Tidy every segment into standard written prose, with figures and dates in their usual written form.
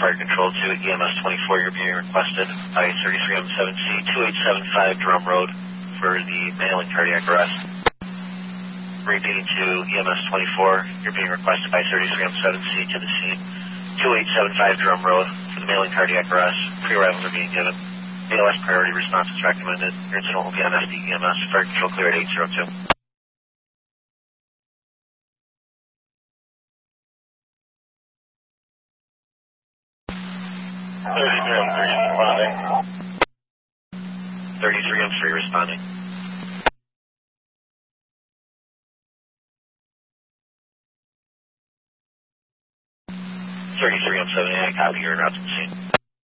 Fire Control to EMS 24. You're being requested by 33M7C 2875 Drum Road for the male in cardiac arrest. Repeating to EMS 24. You're being requested by 33M7C to the scene 2875 Drum Road for the male in cardiac arrest. Pre-arrivals are being given. ALS priority response is recommended. Your incident will be on FDEMS. Fire Control clear at 802. responding. 33M3 responding. M7A, copy, you're en route to the scene.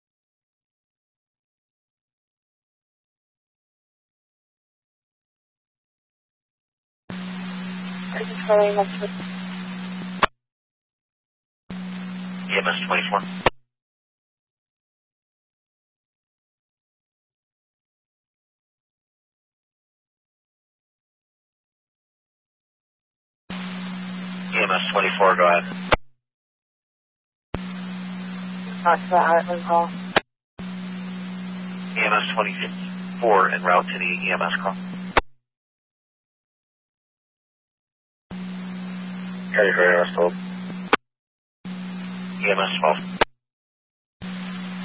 EMS 24. EMS 24, go ahead. Talk to the Heartland call. EMS 24 en route to the EMS call. Cardiac arrest hold. EMS 12.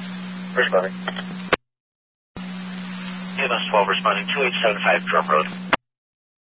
Responding. EMS 12 responding 2875 Drum Road.